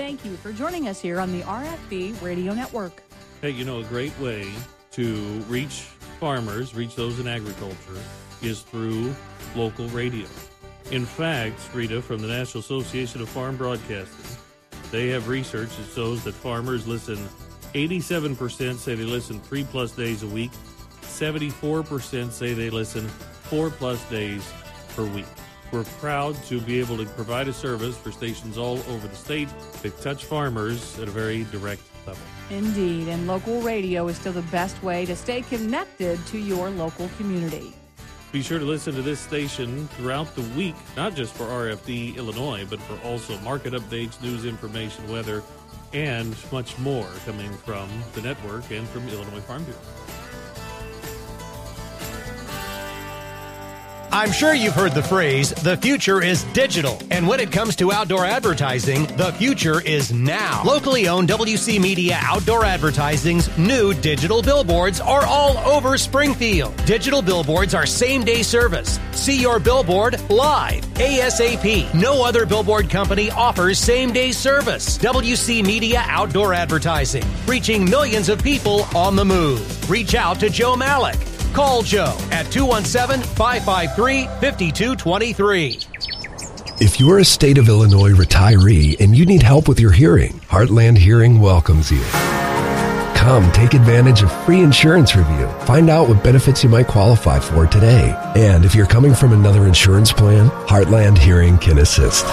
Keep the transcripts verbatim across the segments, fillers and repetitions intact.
thank you for joining us here on the R F B Radio Network. Hey, you know, a great way to reach farmers, reach those in agriculture, is through local radio. In fact, Rita, from the National Association of Farm Broadcasters, they have research that shows that farmers listen, eighty-seven percent say they listen three-plus days a week, seventy-four percent say they listen four-plus days per week. We're proud to be able to provide a service for stations all over the state that touch farmers at a very direct level. Indeed, and local radio is still the best way to stay connected to your local community. Be sure to listen to this station throughout the week, not just for R F D Illinois, but for also market updates, news information, weather, and much more coming from the network and from Illinois Farm Bureau. I'm sure you've heard the phrase, the future is digital. And when it comes to outdoor advertising, the future is now. Locally owned W C Media Outdoor Advertising's new digital billboards are all over Springfield. Digital billboards are same-day service. See your billboard live, ASAP. No other billboard company offers same-day service. W C Media Outdoor Advertising, reaching millions of people on the move. Reach out to Joe Malik. Call Joe at two one seven, five five three, five two two three. If you're a state of Illinois retiree and you need help with your hearing, Heartland Hearing welcomes you. Come take advantage of free insurance review. Find out what benefits you might qualify for today. And if you're coming from another insurance plan, Heartland Hearing can assist.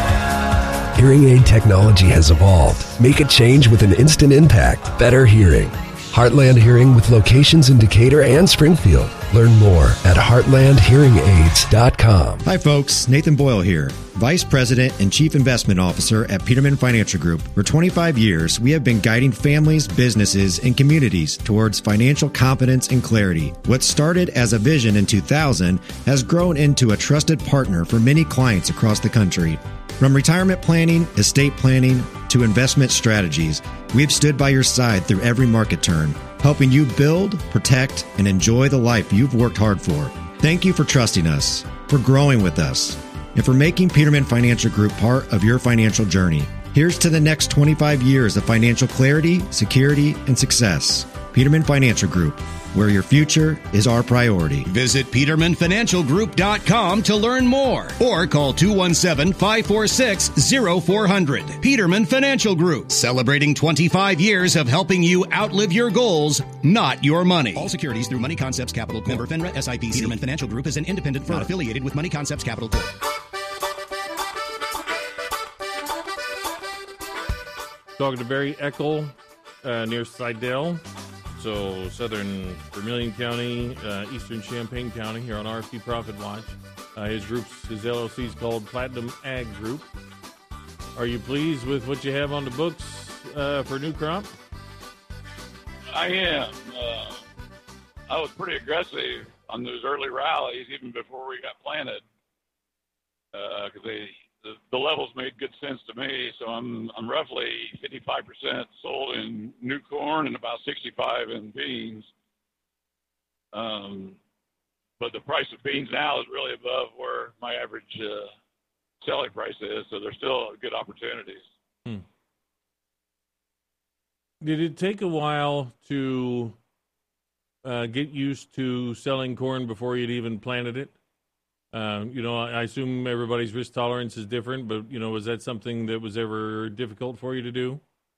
Hearing aid technology has evolved. Make a change with an instant impact. Better hearing. Heartland Hearing with locations in Decatur and Springfield. Learn more at heartland hearing aids dot com. Hi folks, Nathan Boyle here, Vice President and Chief Investment Officer at Peterman Financial Group. For twenty-five years, we have been guiding families, businesses, and communities towards financial confidence and clarity. What started as a vision in two thousand has grown into a trusted partner for many clients across the country. From retirement planning, estate planning, to investment strategies, we've stood by your side through every market turn, helping you build, protect, and enjoy the life you've worked hard for. Thank you for trusting us, for growing with us, and for making Peterman Financial Group part of your financial journey. Here's to the next twenty-five years of financial clarity, security, and success. Peterman Financial Group, where your future is our priority. Visit peterman financial group dot com to learn more or call two one seven, five four six, zero four zero zero. Peterman Financial Group, celebrating twenty-five years of helping you outlive your goals, not your money. All securities through Money Concepts Capital Corp. Member FINRA S I P C. Peterman Financial Group is an independent firm affiliated with Money Concepts Capital Corp. Talking to Barry Eckel uh, near Seidel. So southern Vermilion County, uh, eastern Champaign County here on R F D Profit Watch. Uh, his group's, his L L C is called Platinum Ag Group. Are you pleased with what you have on the books uh, for new crop? I am. Uh, I was pretty aggressive on those early rallies even before we got planted because uh, they the, the levels made good sense to me. So I'm I'm roughly fifty-five percent sold in new corn and about sixty-five in beans. Um, but the price of beans now is really above where my average uh, selling price is. So there's still good opportunities. Hmm. Did it take a while to uh, get used to selling corn before you'd even planted it? Um, you know, I assume everybody's risk tolerance is different, but, you know, was that something that was ever difficult for you to do?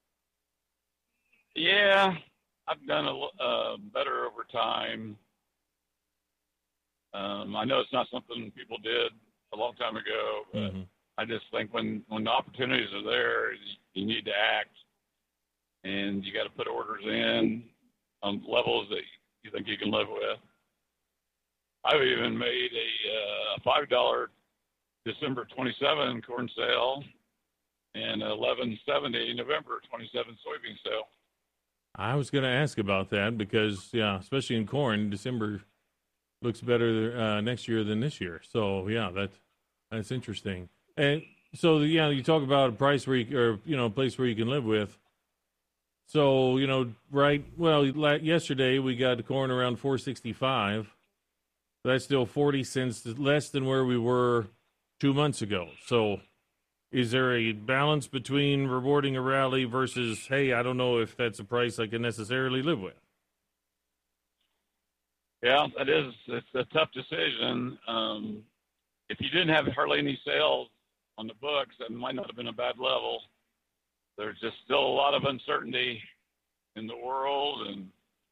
Yeah, I've done a uh, better over time. Um, I know it's not something people did a long time ago, but mm-hmm. I just think when, when the opportunities are there, you need to act, and you got to put orders in on levels that you think you can live with. I've even made a uh, five dollar December twenty-seven corn sale and eleven seventy November twenty-seven soybean sale. I was going to ask about that because, yeah, especially in corn, December looks better uh, next year than this year. So, yeah, that that's interesting. And so, yeah, you talk about a price where you, or, you know, a place where you can live with. So, you know, right, well, yesterday we got the corn around four sixty-five. That's still forty cents less than where we were two months ago. So is there a balance between rewarding a rally versus, hey, I don't know if that's a price I can necessarily live with? Yeah, that is. It's a tough decision. Um, if you didn't have hardly any sales on the books, that might not have been a bad level. There's just still a lot of uncertainty in the world, and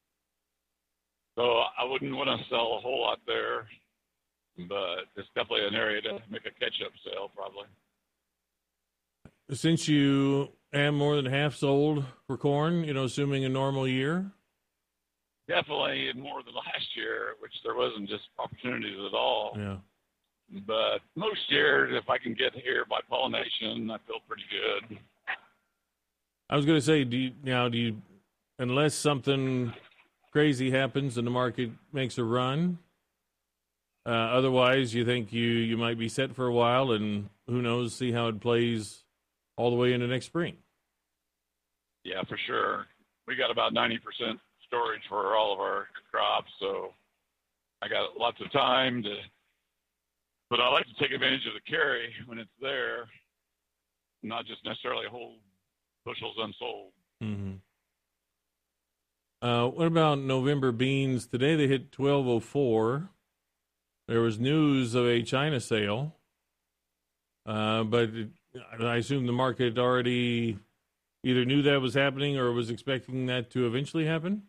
so I wouldn't want to sell a whole lot there, but it's definitely an area to make a catch-up sale probably. Since you have more than half sold for corn, you know, assuming a normal year? Definitely more than last year, which there wasn't just opportunities at all. Yeah. But most years, if I can get here by pollination, I feel pretty good. I was going to say, do you, now, do you, unless something crazy happens and the market makes a run, uh, otherwise you think you, you might be set for a while, and who knows, see how it plays all the way into next spring? Yeah, for sure. We got about ninety percent storage for all of our crops, so I got lots of time to, but I like to take advantage of the carry when it's there, not just necessarily hold bushels unsold. Mm-hmm. Uh, what about November beans? Today they hit twelve oh four. There was news of a China sale, uh, but it, I assume the market already either knew that was happening or was expecting that to eventually happen?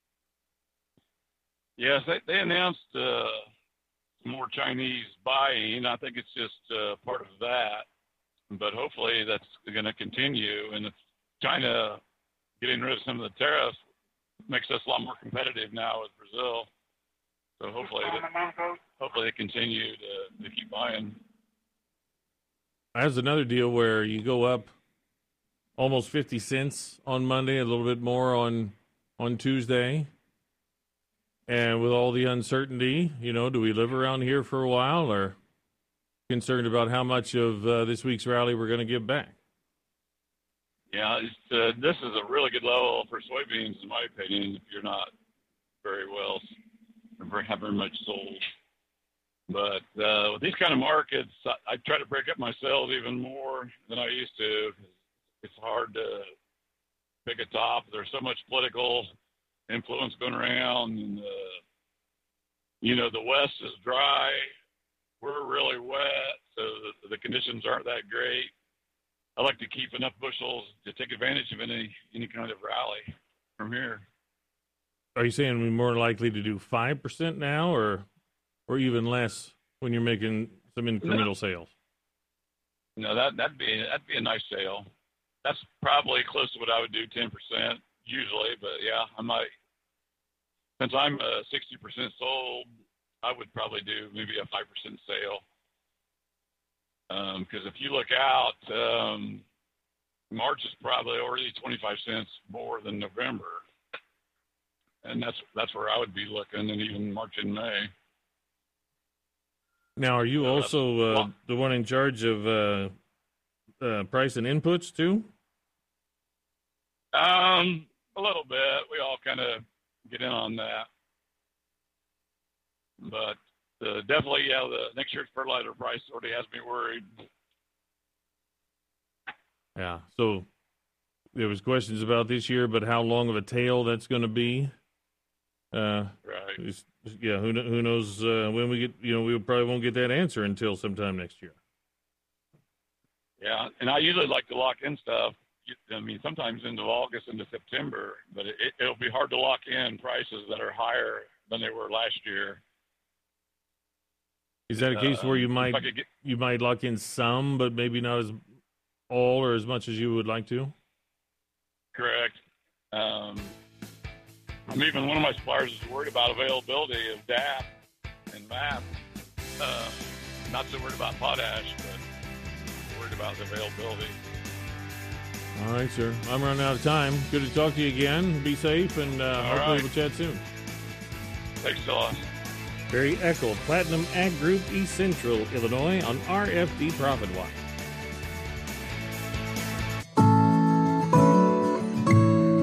Yes, they, they announced uh, more Chinese buying. I think it's just uh, part of that, but hopefully that's going to continue. And if China getting rid of some of the tariffs makes us a lot more competitive now with Brazil. So hopefully, they, hopefully they continue to, to keep buying. That's another deal where you go up almost fifty cents on Monday, a little bit more on on Tuesday. And with all the uncertainty, you know, do we live around here for a while, or concerned about how much of uh, this week's rally we're going to give back? Yeah, it's, uh, this is a really good level for soybeans, in my opinion, if you're not very well, or have very much sold. But uh, with these kind of markets, I, I try to break up my sales even more than I used to. It's hard to pick a top. There's so much political influence going around, and uh, you know, the West is dry. We're really wet, so the, the conditions aren't that great. I like to keep enough bushels to take advantage of any any kind of rally from here. Are you saying we're more likely to do five percent now, or or even less when you're making some incremental no. sales? No, that that'd be that'd be a nice sale. That's probably close to what I would do, ten percent usually. But yeah, I might. Since I'm uh, sixty percent sold, I would probably do maybe a five percent sale. Because um, if you look out, um, March is probably already twenty-five cents more than November, and that's that's where I would be looking, and even March and May. Now, are you uh, also uh, well, the one in charge of uh, uh, price and inputs too? Um, a little bit. We all kind of get in on that, but. Uh, definitely, yeah, the next year's fertilizer price already has me worried. Yeah, so there was questions about this year, but how long of a tail that's going to be. Uh, right. It's, yeah, who who knows uh, when we get, you know, we probably won't get that answer until sometime next year. Yeah, and I usually like to lock in stuff. I mean, sometimes into August, into September, but it, it'll be hard to lock in prices that are higher than they were last year. Is that a case uh, where you might get, you might lock in some, but maybe not as all or as much as you would like to? Correct. Um, I'm even one of my suppliers is worried about availability of D A P and M A P. Uh, not so worried about potash, but worried about the availability. All right, sir. I'm running out of time. Good to talk to you again. Be safe, and uh, hopefully right. we'll chat soon. Thanks a lot. Barry Eckel, Platinum Ag Group, East Central Illinois on R F D Profit Watch.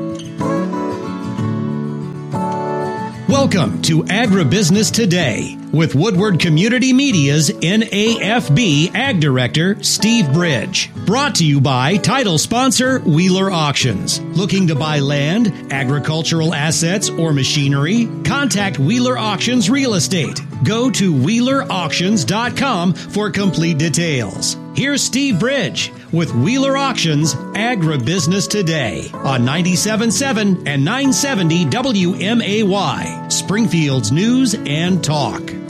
Welcome to Agribusiness Today, with Woodward Community Media's N A F B Ag Director, Steve Bridge. Brought to you by title sponsor Wheeler Auctions. Looking to buy land, agricultural assets, or machinery? Contact Wheeler Auctions Real Estate. Go to wheeler auctions dot com for complete details. Here's Steve Bridge with Wheeler Auctions Agribusiness Today on ninety-seven point seven and nine seventy W M A Y, Springfield's News and Talk.